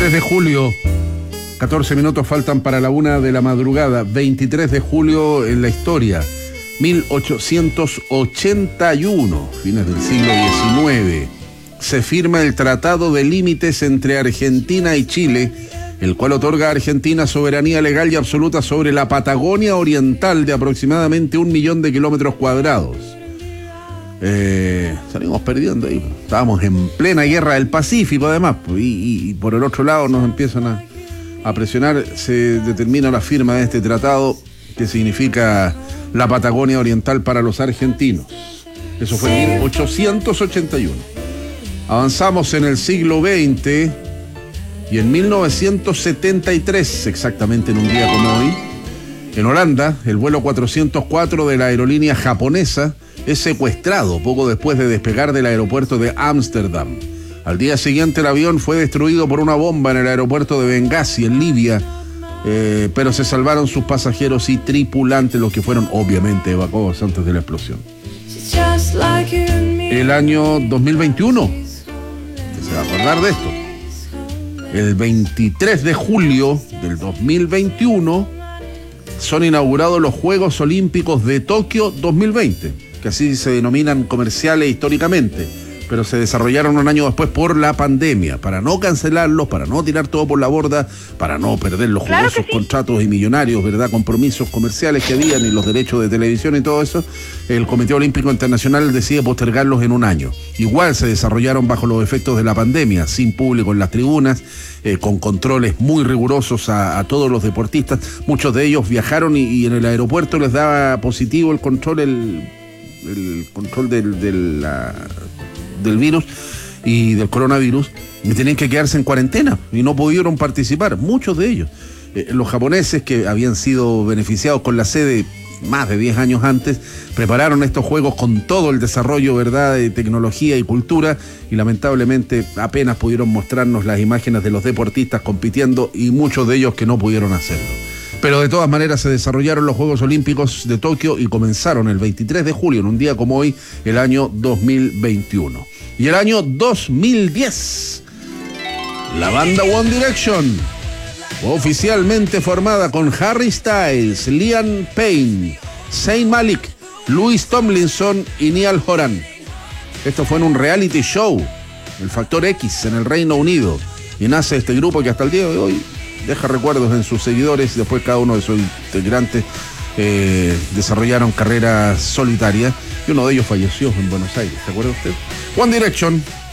23 de julio, 14 minutos faltan para la 1 de la madrugada, 23 de julio en la historia, 1881, fines del siglo XIX, se firma el Tratado de Límites entre Argentina y Chile, el cual otorga a Argentina soberanía legal y absoluta sobre la Patagonia Oriental de aproximadamente 1 millón de kilómetros cuadrados. Salimos perdiendo ahí. Estábamos en plena guerra del Pacífico, además, y por el otro lado nos empiezan a presionar. Se determina la firma de este tratado, que significa la Patagonia Oriental para los argentinos. Eso fue en 1881. Avanzamos en el siglo XX y en 1973, exactamente en un día como hoy, en Holanda, el vuelo 404 de la aerolínea japonesa es secuestrado poco después de despegar del aeropuerto de Ámsterdam. Al día siguiente el avión fue destruido por una bomba en el aeropuerto de Bengasi, en Libia, pero se salvaron sus pasajeros y tripulantes, los que fueron obviamente evacuados antes de la explosión. El año 2021, usted se va a acordar de esto, el 23 de julio del 2021 son inaugurados los Juegos Olímpicos de Tokio 2020. Que así se denominan comerciales históricamente, pero se desarrollaron un año después por la pandemia, para no cancelarlos, para no tirar todo por la borda, para no perder los jugosos contratos y millonarios, ¿verdad?, compromisos comerciales que habían y los derechos de televisión y todo eso. El Comité Olímpico Internacional decide postergarlos en un año. Igual se desarrollaron bajo los efectos de la pandemia, sin público en las tribunas, con controles muy rigurosos a todos los deportistas. Muchos de ellos viajaron y en el aeropuerto les daba positivo el control, el control del virus y del coronavirus, y tenían que quedarse en cuarentena y no pudieron participar, muchos de ellos. Los japoneses, que habían sido beneficiados con la sede más de 10 años antes, prepararon estos juegos con todo el desarrollo, ¿verdad?, de tecnología y cultura, y lamentablemente apenas pudieron mostrarnos las imágenes de los deportistas compitiendo, y muchos de ellos que no pudieron hacerlo. Pero de todas maneras se desarrollaron los Juegos Olímpicos de Tokio y comenzaron el 23 de julio, en un día como hoy, el año 2021. Y el año 2010, la banda One Direction fue oficialmente formada con Harry Styles, Liam Payne, Zayn Malik, Louis Tomlinson y Niall Horan. Esto fue en un reality show, el Factor X, en el Reino Unido. Y nace este grupo que hasta el día de hoy deja recuerdos en sus seguidores. Después cada uno de sus integrantes desarrollaron carreras solitarias y uno de ellos falleció en Buenos Aires. ¿Se acuerda usted? One Direction.